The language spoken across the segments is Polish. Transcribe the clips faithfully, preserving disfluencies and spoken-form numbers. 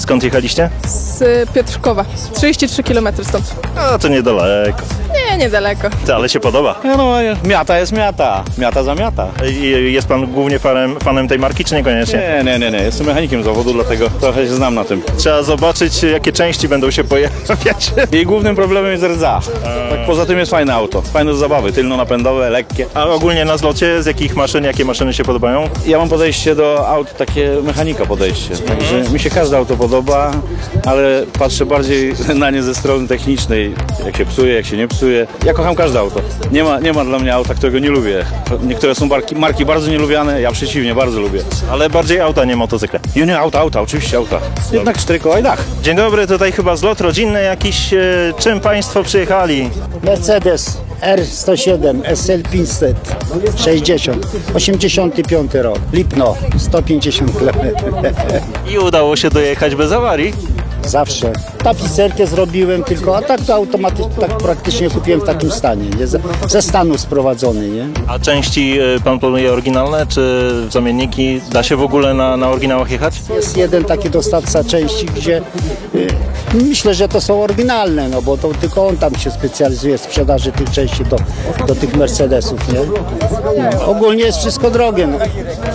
Skąd jechaliście? Z Piotrkowa, trzydzieści trzy kilometry stąd. A, to niedaleko. Nie, niedaleko. Ty, ale się podoba. No, no, miata jest miata, miata za miata. I- Jest pan głównie fanem, fanem tej marki, czy niekoniecznie? Nie, nie, nie, nie, jestem mechanikiem zawodu, dlatego trochę się znam na tym. Trzeba zobaczyć, jakie części będą się pojawiać. Jej głównym problemem jest rdza. Tak, poza tym jest fajne auto, fajne do zabawy, tylno-napędowe, lekkie. A ogólnie na zlocie, z jakich maszyn, jakie maszyny się podobają? Ja mam podejście do aut, takie mechanika podejście, także mi się każde auto podoba, ale patrzę bardziej na nie ze strony technicznej, jak się psuje, jak się nie psuje. Ja kocham każde auto. Nie ma, nie ma dla mnie auta, którego nie lubię. Niektóre są marki, marki bardzo nielubiane, ja przeciwnie, bardzo lubię. Ale bardziej auta, nie motocykle. Nie, nie, auta, auta, oczywiście auta. Jednak cztery koła i dach. Dzień dobry, tutaj chyba zlot rodzinny jakiś. E, czym państwo przyjechali? Mercedes R sto siedem S L pięćset sześćdziesiąt, osiemdziesiąty piąty rok, Lipno, sto pięćdziesiąt kilometrów. I udało się dojechać bez awarii. Zawsze. Tapicerkę zrobiłem tylko, a tak to automatycznie, tak praktycznie kupiłem w takim stanie, nie? Ze, ze stanu sprowadzony, nie? A części e, pan planuje oryginalne, czy zamienniki? Da się w ogóle na, na oryginałach jechać? Jest jeden taki dostawca części, gdzie y, myślę, że to są oryginalne, no bo to tylko on tam się specjalizuje w sprzedaży tych części do, do tych Mercedesów, nie? No, ogólnie jest wszystko drogie, no.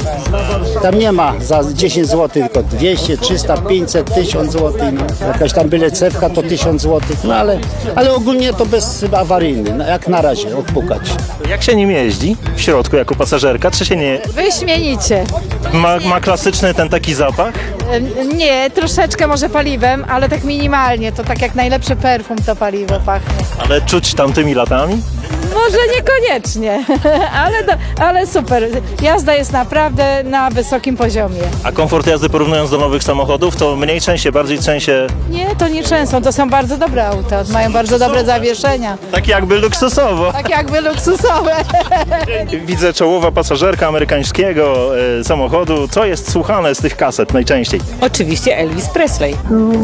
Tam nie ma za dziesięć złotych, tylko dwieście, trzysta, pięćset, tysiąc złotych, no. Jakaś tam byle cewka to tysiąc złotych, no ale, ale ogólnie to bezawaryjny, no, jak na razie, odpukać. Jak się nim jeździ? W środku jako pasażerka, czy się nie... Wyśmienicie. Ma, ma klasyczny ten taki zapach? Em, Nie, troszeczkę może paliwem, ale tak minimalnie. To tak jak najlepszy perfum to paliwo pachnie. Ale czuć tamtymi latami? Może niekoniecznie, ale, do, ale super. Jazda jest naprawdę na wysokim poziomie. A komfort jazdy porównując do nowych samochodów, to mniej trzęsie, bardziej trzęsie, Nie, to nie często. To są bardzo dobre auta. Mają bardzo dobre zawieszenia. tak jakby luksusowo. Tak jakby luksusowe. Widzę czołowa pasażerka amerykańskiego e, samochodu. Co jest słuchane z tych kaset najczęściej? Oczywiście Elvis Presley.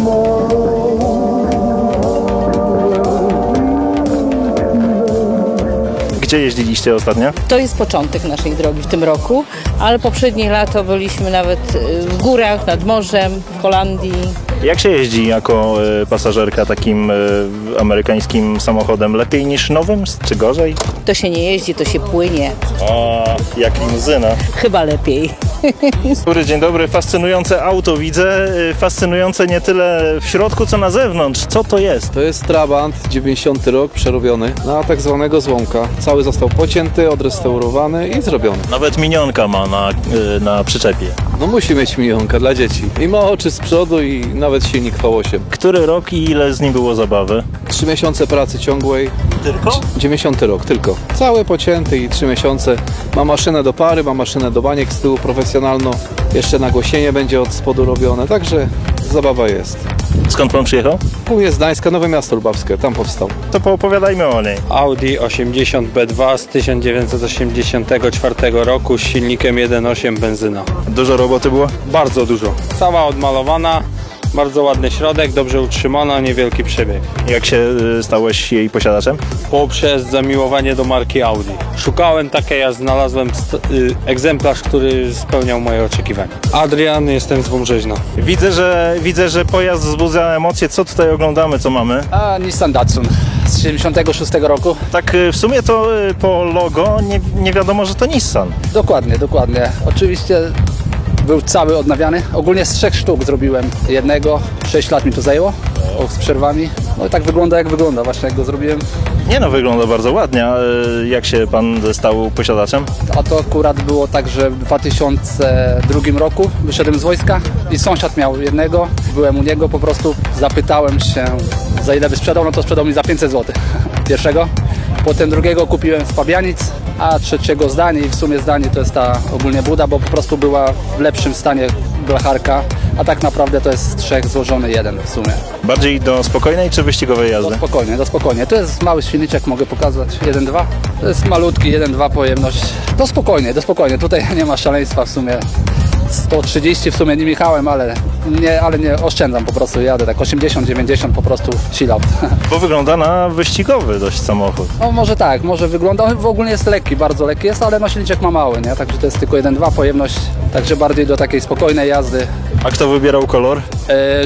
Gdzie jeździliście ostatnio? To jest początek naszej drogi w tym roku, ale poprzednie lato byliśmy nawet y, w górach, nad morzem, w Holandii. Jak się jeździ jako e, pasażerka takim e, amerykańskim samochodem? Lepiej niż nowym, czy gorzej? To się nie jeździ, to się płynie. O, jak limuzyna. Chyba lepiej. Dobry, dzień dobry. Fascynujące auto widzę. E, Fascynujące nie tyle w środku, co na zewnątrz. Co to jest? To jest Trabant, dziewięćdziesiąty rok, przerobiony na tak zwanego złomka. Cały został pocięty, odrestaurowany i zrobiony. Nawet minionka ma na, e, na przyczepie. No musi mieć mijonka dla dzieci. I ma oczy z przodu i nawet silnik V osiem. Który rok i ile z nim było zabawy? Trzy miesiące pracy ciągłej. Tylko? dziewięćdziesiąty rok, tylko. Cały pocięty i trzy miesiące. Ma maszynę do pary, ma maszynę do baniek z tyłu profesjonalną. Jeszcze nagłośnienie będzie od spodu robione, także zabawa jest. Skąd pan przyjechał? Głównie z Gdańska, Nowe Miasto Lubawskie, tam powstał. To poopowiadajmy o niej. Audi osiemdziesiąt B dwa z tysiąc dziewięćset osiemdziesiątego czwartego roku z silnikiem jeden przecinek osiem benzyna. Dużo roboty było? Bardzo dużo. Cała odmalowana, bardzo ładny środek, dobrze utrzymana, niewielki przebieg. Jak się y, stałeś jej posiadaczem? Poprzez zamiłowanie do marki Audi. Szukałem takiej, a znalazłem st- y, egzemplarz, który spełniał moje oczekiwania. Adrian, jestem z Wąbrzeźna. Widzę, że widzę, że pojazd wzbudza emocje. Co tutaj oglądamy, co mamy? A Nissan Datsun z siedemdziesiątego szóstego roku. Tak y, w sumie to y, po logo nie, nie wiadomo, że to Nissan. Dokładnie, dokładnie. Oczywiście był cały odnawiany. Ogólnie z trzech sztuk zrobiłem jednego. Sześć lat mi to zajęło, o, z przerwami. No i tak wygląda jak wygląda, właśnie jak go zrobiłem. Nie no, wygląda bardzo ładnie. A, y, jak się pan stał posiadaczem? A to akurat było tak, że w dwa tysiące drugim roku wyszedłem z wojska i sąsiad miał jednego. Byłem u niego, po prostu zapytałem się, za ile by sprzedał, no to sprzedał mi za pięćset złotych pierwszego. Potem drugiego kupiłem z Pabianic, a trzeciego zdanie i w sumie zdanie to jest ta ogólnie buda, bo po prostu była w lepszym stanie blacharka, a tak naprawdę to jest z trzech złożony jeden w sumie. Bardziej do spokojnej czy wyścigowej To jazdy? spokojnie, to spokojnie. To jest mały silniczek, mogę pokazać, jeden dwa. To jest malutki, jeden dwa pojemność. To spokojnie, to spokojnie. Tutaj nie ma szaleństwa w sumie. sto trzydzieści w sumie nie jechałem, ale nie, ale nie oszczędzam, po prostu jadę tak osiemdziesiąt dziewięćdziesiąt po prostu chill out. Bo wygląda na wyścigowy dość samochód. No może tak, może wygląda, on w ogóle jest lekki, bardzo lekki jest, ale no silniczek ma mały, nie? Także to jest tylko jeden dwa pojemność, także bardziej do takiej spokojnej jazdy. A kto wybierał kolor? E,